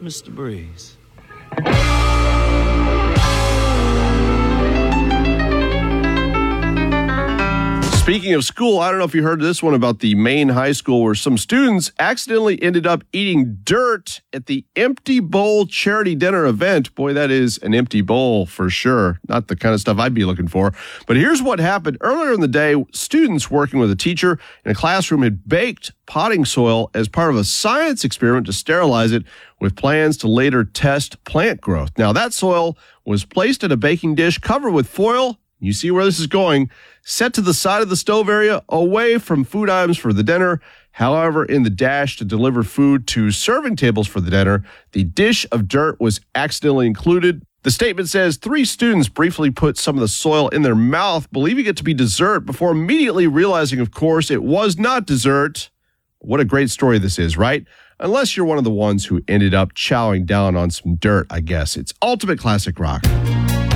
Mr. Breeze. Speaking of school, I don't know if you heard this one about the Maine high school where some students accidentally ended up eating dirt at the Empty Bowl charity dinner event. Boy, that is an empty bowl for sure. Not the kind of stuff I'd be looking for. But here's what happened. Earlier in the day, students working with a teacher in a classroom had baked potting soil as part of a science experiment to sterilize it with plans to later test plant growth. Now, that soil was placed in a baking dish covered with foil. You see where this is going. Set to the side of the stove area, away from food items for the dinner. However, in the dash to deliver food to serving tables for the dinner, the dish of dirt was accidentally included. The statement says 3 students briefly put some of the soil in their mouth, believing it to be dessert, before immediately realizing, of course, it was not dessert. What a great story this is, right? Unless you're one of the ones who ended up chowing down on some dirt, I guess. It's Ultimate Classic Rock.